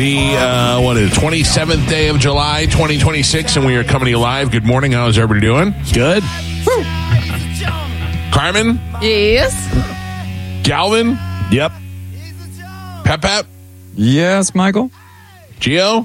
What is it, 27th day of July, 2026, and we are coming to you live. Good morning. How's everybody doing? Good. Carmen? Yes. Galvin? Yep. Pep? Yes, Michael. Gio?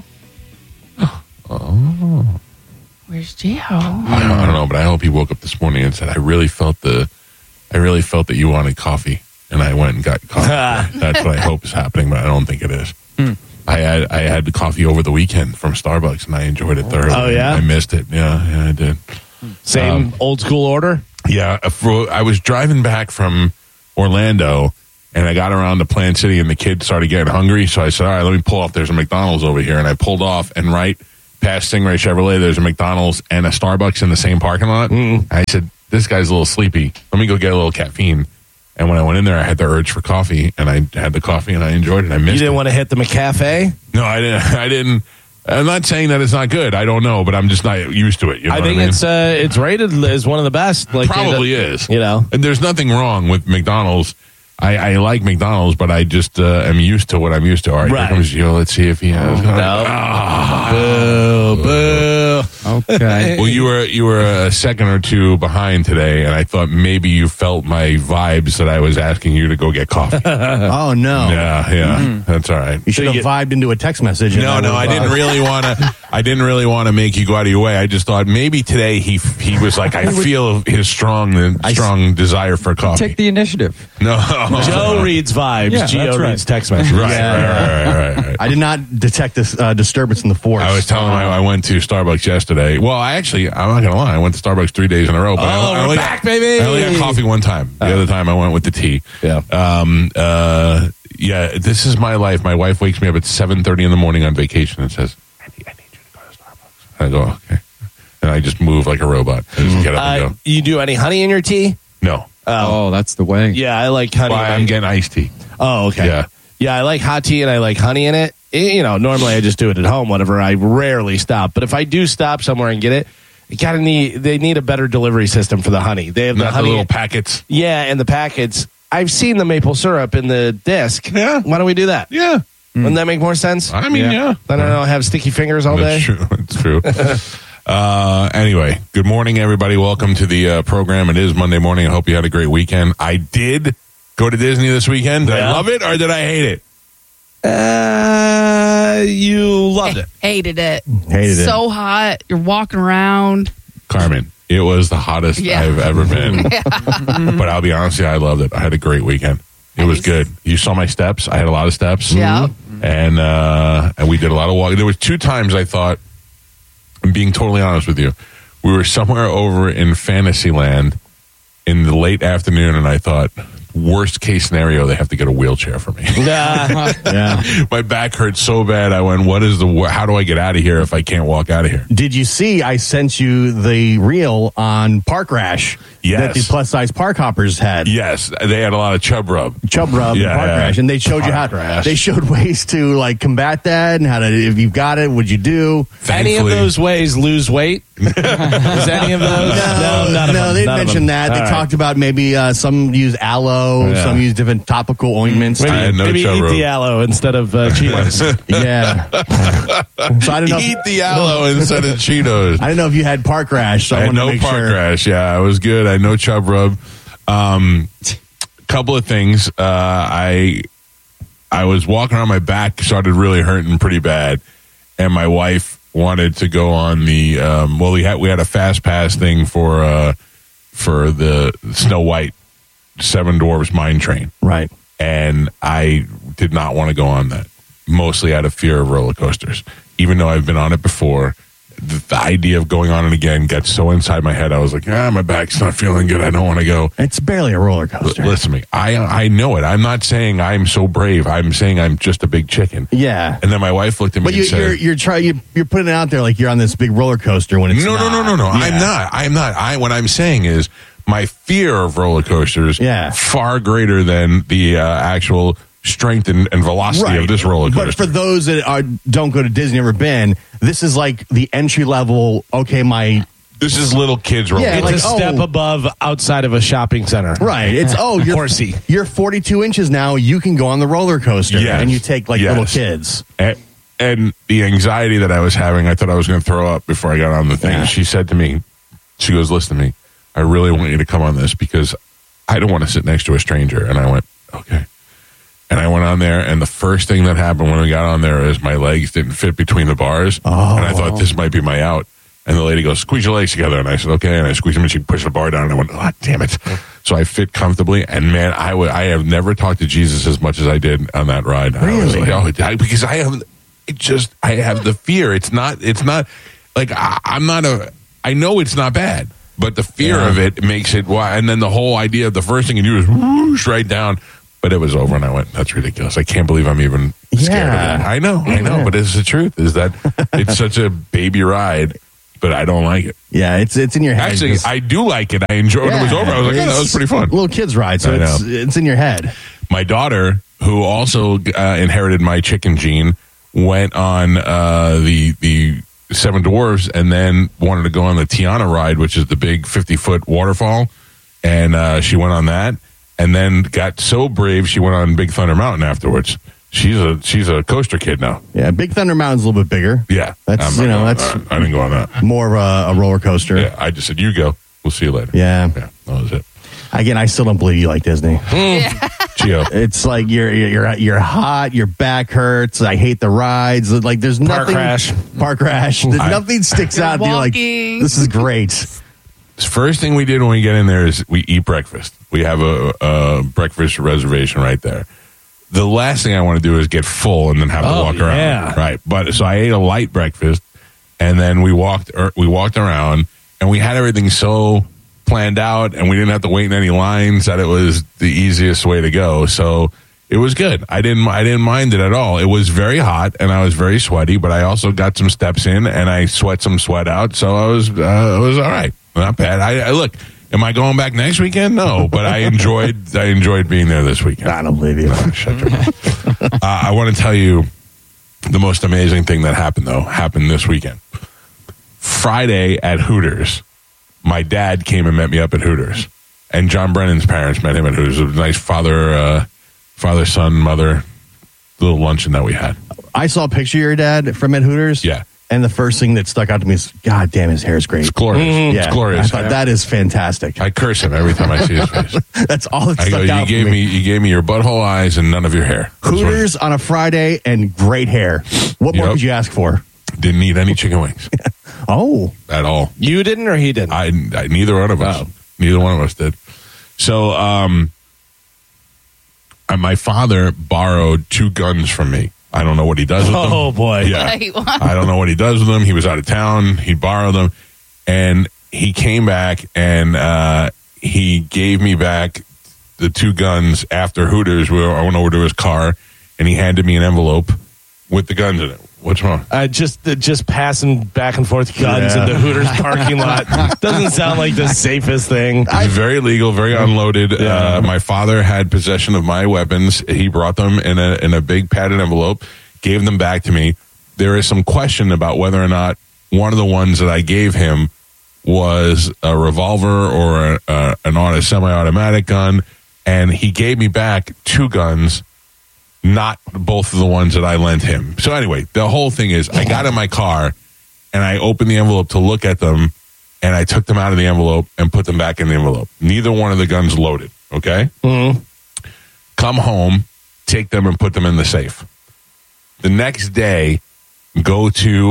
Where's Gio? I don't know, but I hope he woke up this morning and said, I really felt that you wanted coffee, and I went and got coffee. That's what I hope is happening, but I don't think it is. I had the coffee over the weekend from Starbucks, and I enjoyed it thoroughly. Oh, yeah? I missed it. Yeah, I did. Same old school order? Yeah, I was driving back from Orlando, and I got around to Plant City, and the kids started getting hungry, so I said, all right, let me pull off. There's a McDonald's over here, and I pulled off, and right past Stingray Chevrolet, there's a McDonald's and a Starbucks in the same parking lot. I said, this guy's a little sleepy. Let me go get a little caffeine. And when I went in there, I had the urge for coffee, and I had the coffee, and I enjoyed it. I missed it. You didn't want to hit the McCafe? No, I didn't. I'm not saying that it's not good. I don't know, but I'm just not used to it. You know I think it's rated as one of the best. Like, probably is. You know, and there's nothing wrong with McDonald's. I like McDonald's, but I just am used to what I'm used to. All right, here comes Gio. Let's see if he has. Boo. Okay. Well, you were a second or two behind today, and I thought maybe you felt my vibes that I was asking you to go get coffee. Oh no! Yeah, that's all right. You should have vibed into a text message. No, I didn't really want to. I didn't really want to make you go out of your way. I just thought maybe today he was like, I feel his strong desire for coffee. Take the initiative. No, Joe reads vibes. Yeah, Gio that's right. reads text messages. Right. I did not detect this disturbance in the force. I was telling him I went to Starbucks yesterday. Well, I'm not going to lie. I went to Starbucks 3 days in a row. But we're back, baby. I only got coffee one time. The other time I went with the tea. Yeah. Yeah, this is my life. My wife wakes me up at 7:30 in the morning on vacation and says, I need you to go to Starbucks. I go, okay. And I just move like a robot. I just get up and go. You do any honey in your tea? No. Oh, that's the way. Yeah, I like honey. I'm getting iced tea. Oh, okay. Yeah. Yeah, I like hot tea and I like honey in it. You know, normally I just do it at home, whatever. I rarely stop. But if I do stop somewhere and get it, they need a better delivery system for the honey. They have Not the honey. the little packets. Yeah, and the packets. I've seen the maple syrup in the disc. Yeah. Why don't we do that? Yeah. Wouldn't that make more sense? I mean, yeah. Then I don't have sticky fingers all day. That's true. Anyway, good morning, everybody. Welcome to the program. It is Monday morning. I hope you had a great weekend. I did go to Disney this weekend. Did I love it or did I hate it? You loved it. Hated it. Hated it. So hot. You're walking around. Carmen, it was the hottest I've ever been. But I'll be honest with you, I loved it. I had a great weekend. It was good. You saw my steps. I had a lot of steps. Yeah. And we did a lot of walking. There was 2 times I thought, I'm being totally honest with you, we were somewhere over in Fantasyland in the late afternoon, and I thought, worst case scenario, they have to get a wheelchair for me. Yeah. My back hurt so bad. I went, how do I get out of here if I can't walk out of here? Did you see I sent you the reel on Park Rash that the plus size park hoppers had? Yes, they had a lot of chub rub. Chub rub and Park Rash, and they showed you how they showed ways to like combat that and how to, if you've got it, what'd you do? Any of those ways lose weight? Is any of those? No, they mentioned that. They talked about maybe some use aloe, some use different topical ointments. Maybe eat the aloe instead of Cheetos. Yeah. So I don't know. Eat the aloe instead of Cheetos. I don't know if you had Park Rash. So I had no Park Rash. Yeah, it was good. I had no chub rub. Couple of things. I was walking around, my back started really hurting pretty bad, and my wife wanted to go on the we had a fast pass thing for the Snow White 7 Dwarfs Mine Train, right? And I did not want to go on that, mostly out of fear of roller coasters. Even though I've been on it before, the idea of going on it again got so inside my head. I was like, my back's not feeling good. I don't want to go. It's barely a roller coaster. Listen to me. I know it. I'm not saying I'm so brave. I'm saying I'm just a big chicken. Yeah. And then my wife looked at me and said, you're putting it out there like you're on this big roller coaster when it's no. Yeah. I'm not. What I'm saying is my fear of roller coasters far greater than the actual strength and velocity of this roller coaster. But for those that don't go to Disney, never been, this is like the entry level. Okay, this is little kids roller. It's a step above outside of a shopping center. Right. It's you're horsey. You're 42 inches now. You can go on the roller coaster, and you take like little kids. And the anxiety that I was having, I thought I was going to throw up before I got on the thing. Yeah. She said to me, she goes, listen to me, I really want you to come on this because I don't want to sit next to a stranger. And I went, okay. And I went on there, and the first thing that happened when we got on there is my legs didn't fit between the bars. Oh. And I thought this might be my out. And the lady goes, squeeze your legs together. And I said, okay. And I squeezed them, and she pushed the bar down. And I went, oh, damn it. So I fit comfortably. And man, I have never talked to Jesus as much as I did on that ride. I was Really? like, because I have the fear. It's not like I know it's not bad, but the fear of it makes it why. And then the whole idea of the first thing you do is whoosh right down. But it was over, and I went, that's ridiculous. I can't believe I'm even scared of Yeah. that. I know, but it's the truth is that it's such a baby ride, but I don't like it. Yeah, it's in your head. Actually, I do like it. I enjoyed when it was over. I was like, that was pretty fun. Little kids ride, so I know. it's in your head. My daughter, who also inherited my chicken gene, went on the Seven Dwarfs and then wanted to go on the Tiana ride, which is the big 50-foot waterfall. And she went on that and then got so brave she went on Big Thunder Mountain afterwards. She's a coaster kid now. Yeah, Big Thunder Mountain's a little bit bigger. Yeah. That's, I didn't go on that. more of a roller coaster. Yeah, I just said, you go. We'll see you later. Yeah. Yeah, that was it. Again, I still don't believe you like Disney. Gio. It's like you're hot, your back hurts. I hate the rides. Like there's nothing. Park crash. Nothing sticks out. You're like, walking. this is great. First thing we did when we get in there is we eat breakfast. We have a breakfast reservation right there. The last thing I want to do is get full and then have to walk around. yeah. Right. But so I ate a light breakfast, and then we walked around, and we had everything so planned out, and we didn't have to wait in any lines. That it was the easiest way to go. So it was good. I didn't mind it at all. It was very hot, and I was very sweaty, but I also got some steps in, and I sweat some sweat out. So I was it was all right. Not bad. I look. Am I going back next weekend? No, but I enjoyed being there this weekend. I don't believe you. Shut your mouth. I want to tell you the most amazing thing that happened this weekend. Friday at Hooters, my dad came and met me up at Hooters, and John Brennan's parents met him at Hooters. It was a nice father, son, mother little luncheon that we had. I saw a picture of your dad from at Hooters. Yeah. And the first thing that stuck out to me is, God damn, his hair is great. It's glorious. Yeah, It's glorious. I thought that is fantastic. I curse him every time I see his face. That's all that I stuck go, out you for me. gave me your butthole eyes and none of your hair. That's what- Hooters on a Friday and great hair. What more Yep. could you ask for? Didn't eat any chicken wings Oh, at all. You didn't or he didn't? I neither one of us. Oh. Neither one of us did. So, my father borrowed 2 guns from me. I don't know what he does with them. Oh, boy. Yeah. Wait, what? I don't know what he does with them. He was out of town. He borrowed them, and he came back and he gave me back the 2 guns after Hooters. I went over to his car, and he handed me an envelope with the guns in it. What's wrong? Just passing back and forth guns in the Hooters parking lot doesn't sound like the safest thing. It's very legal, very unloaded. My father had possession of my weapons. He brought them in a big padded envelope, gave them back to me. There is some question about whether or not one of the ones that I gave him was a revolver or a semi-automatic gun, and he gave me back 2 guns, not both of the ones that I lent him. So anyway, the whole thing is I got in my car and I opened the envelope to look at them, and I took them out of the envelope and put them back in the envelope. Neither one of the guns loaded, okay? Mm-hmm. Come home, take them and put them in the safe. The next day, go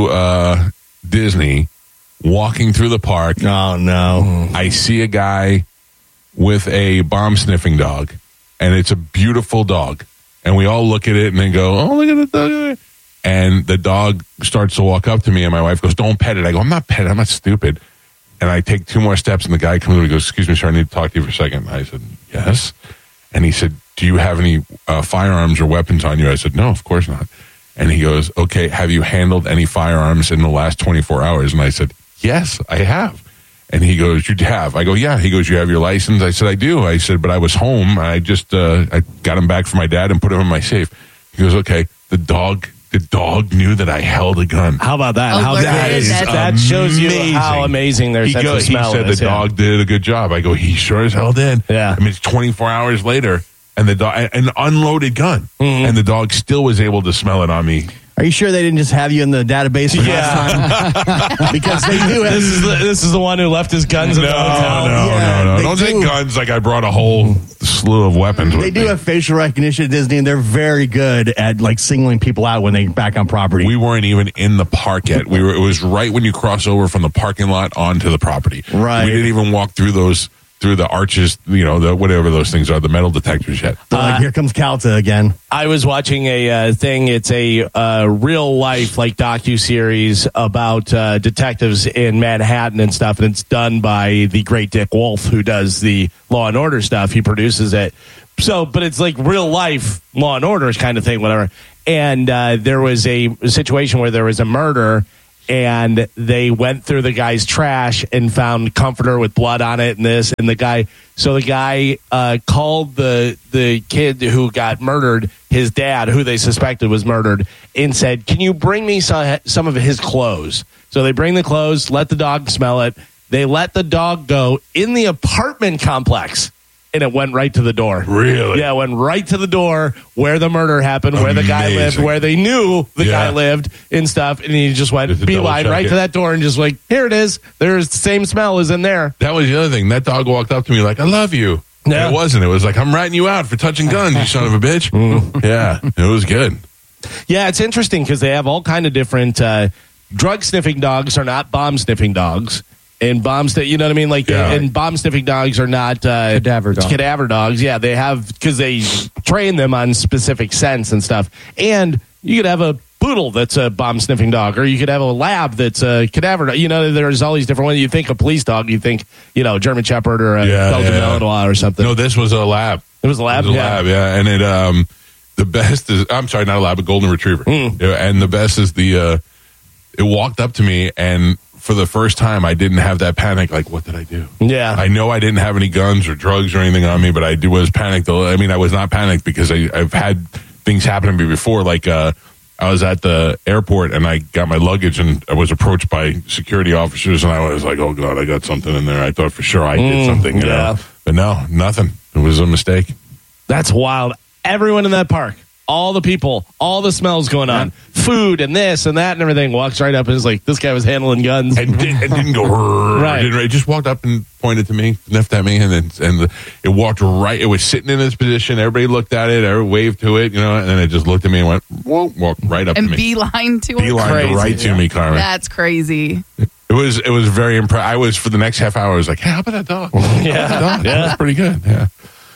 to Disney, walking through the park. oh no. I see a guy with a bomb sniffing dog, and it's a beautiful dog. And we all look at it and then go, oh, look at the dog. And the dog starts to walk up to me, and my wife goes, don't pet it. I go, I'm not petting, I'm not stupid. And I take 2 more steps, and the guy comes over and goes, excuse me, sir, I need to talk to you for a second. I said, yes. And he said, do you have any firearms or weapons on you? I said, no, of course not. And he goes, okay, have you handled any firearms in the last 24 hours? And I said, yes, I have. And he goes, you have? I go, yeah. He goes, you have your license? I said, I do. I said, but I was home. I just, I got him back from my dad and put him in my safe. He goes, okay. The dog knew that I held a gun. How about that? Oh, How look that at is that. that shows you Amazing. how amazing their sense of He smell said is. the dog did a good job. I go, he sure as hell did. Yeah. I mean, it's 24 hours later, and the dog, an unloaded gun, and the dog still was able to smell it on me. Are you sure they didn't just have you in the database for last time? Because they do. This is the one who left his guns in the hotel. No. Don't say guns like I brought a whole slew of weapons with They do me. have facial recognition at Disney, and they're very good at like singling people out when they're back on property. We weren't even in the park yet. It was right when you cross over from the parking lot onto the property. Right. We didn't even walk through the arches, whatever those things are, the metal detectors yet. They're like, here comes Calta again. I was watching a thing. It's a real life like docuseries about detectives in Manhattan and stuff, and it's done by the great Dick Wolf, who does the Law and Order stuff. He produces it. So, but it's like real life Law and Order kind of thing, whatever. And there was a situation where there was a murder, and they went through the guy's trash and found comforter with blood on it and this, and the guy called the kid who got murdered, his dad, who they suspected was murdered, and said, can you bring me some of his clothes? So they bring the clothes, let the dog smell it. They let the dog go in the apartment complex, and it went right to the door. Really? Yeah, it went right to the door where the murder happened, where the guy lived, Amazing. where they knew the guy lived and stuff. And he just went beeline right to that door and just like, here it is. There's the same smell as in there. That was the other thing. That dog walked up to me like, I love you. Yeah. And it wasn't. It was like, I'm ratting you out for touching guns, you son of a bitch. Yeah, it was good. Yeah, it's interesting because they have all kind of different drug sniffing dogs are not bomb sniffing dogs. And you know what I mean? Like, and bomb sniffing dogs are not Cadaver dogs. Cadaver dogs. Yeah, they have, because they train them on specific scents and stuff. And you could have a poodle that's a bomb sniffing dog, or you could have a lab that's a cadaver dog. You know, there's all these different ones. You think a police dog, you think, German Shepherd or a Belgian Malinois or something. No, this was a lab. It was a lab? It was a lab, yeah. And it, the best is, I'm sorry, not a lab, a golden retriever. Yeah, and the best is it walked up to me, and for the first time, I didn't have that panic. Like, what did I do? Yeah. I know I didn't have any guns or drugs or anything on me, but I was panicked. I mean, I was not panicked because I've had things happen to me before. Like, I was at the airport and I got my luggage and I was approached by security officers, and I was like, oh God, I got something in there. I thought for sure I did something, you know? But no, nothing. It was a mistake. That's wild. Everyone in that park, all the people, all the smells going on, food and this and that and everything, walks right up and is like, this guy was handling guns. And didn't go, right. It just walked up and pointed to me, sniffed at me, and it walked right. It was sitting in its position. Everybody looked at it, everybody waved to it, and then it just looked at me and went, whoa, walked right up And to me. beeline to it. Beeline right to me, Carmen. That's crazy. It was very impressive. I was, for the next half hour, I was like, hey, how about that dog? Yeah. That was pretty good. Yeah.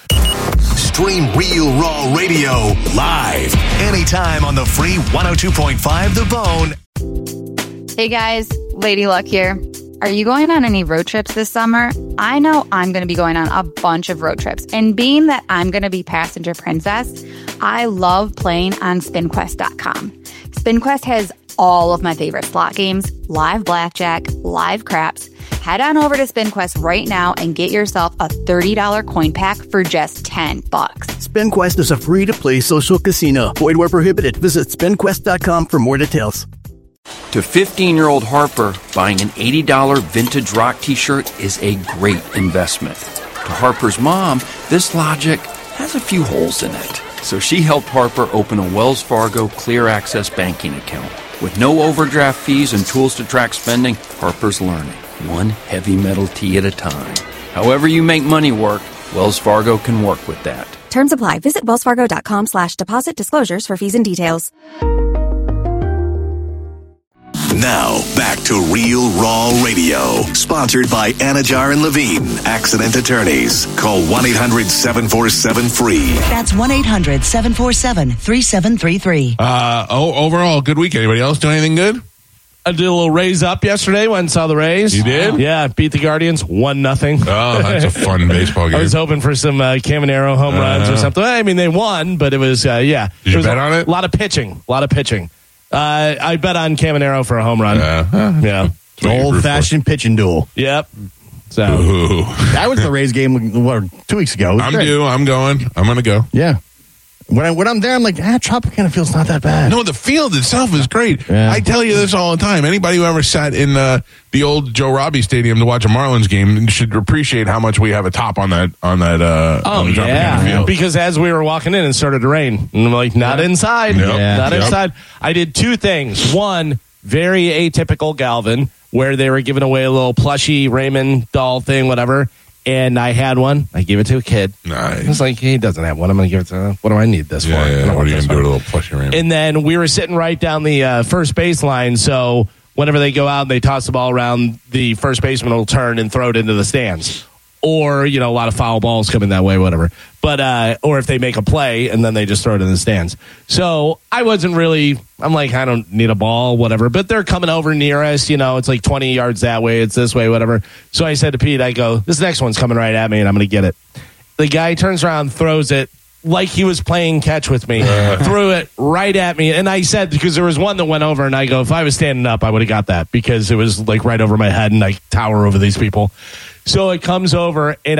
Stream Real Raw Radio live anytime on the free 102.5 The Bone. Hey guys, Lady Luck here. Are you going on any road trips this summer? I know I'm going to be going on a bunch of road trips. And being that I'm going to be passenger princess, I love playing on SpinQuest.com. SpinQuest has all of my favorite slot games, live blackjack, live craps. Head on over to SpinQuest right now and get yourself a $30 coin pack for just $10. SpinQuest is a free-to-play social casino. Void where prohibited. Visit SpinQuest.com for more details. To 15-year-old Harper, buying an $80 vintage rock t-shirt is a great investment. To Harper's mom, this logic has a few holes in it. So she helped Harper open a Wells Fargo Clear Access banking account. With no overdraft fees and tools to track spending, Harper's learning, one heavy metal tee at a time. However you make money work, Wells Fargo can work with that. Terms apply. Visit wellsfargo.com/deposit disclosures for fees and details. Now, back to Real Raw Radio. Sponsored by Anajar and Levine, Accident Attorneys. Call 1-800-747-FREE. That's 1-800-747-3733. Overall, good week. Anybody else do anything good? I did a little Rays up yesterday. Went and saw the Rays. You did? Yeah, beat the Guardians 1-0. Oh, that's a fun baseball game. I was hoping for some Caminero home runs or something. I mean, they won, but it was, Did you bet on it? A lot of pitching. I bet on Caminero for a home run. Yeah. Old-fashioned pitching duel. Yep. So Ooh. That was the Rays game 2 weeks ago. I'm going to go. Yeah. When I'm there, I'm like, Tropicana feels not that bad. No, the field itself is great. Yeah. I tell you this all the time. Anybody who ever sat in the old Joe Robbie Stadium to watch a Marlins game should appreciate how much we have a top on that. On the Tropicana field. Because as we were walking in, it started to rain. And I'm like, not inside. Yep. Not Yep. inside. I did two things. One, very atypical Galvin, where they were giving away a little plushy Raymond doll thing, whatever. And I had one. I gave it to a kid. Nice. I was like, he doesn't have one. I'm going to give it to him. What do I need this for? Yeah. What are you going to do with a little plushie Raymond? And then we were sitting right down the first base line. So whenever they go out and they toss the ball around, the first baseman will turn and throw it into the stands. Or, a lot of foul balls coming that way, whatever. But, or if they make a play and then they just throw it in the stands. So I wasn't really, I'm like, I don't need a ball, whatever. But they're coming over near us, it's like 20 yards that way, it's this way, whatever. So I said to Pete, I go, this next one's coming right at me and I'm going to get it. The guy turns around, throws it like he was playing catch with me, threw it right at me. And I said, because there was one that went over and I go, if I was standing up, I would have got that because it was like right over my head and I tower over these people. So it comes over and